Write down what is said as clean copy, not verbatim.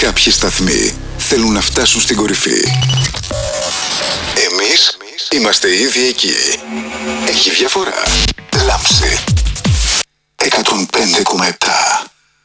Κάποιοι σταθμοί θέλουν να φτάσουν στην κορυφή. Εμείς είμαστε ήδη εκεί. Έχει διαφορά. Λάμψη 105,7.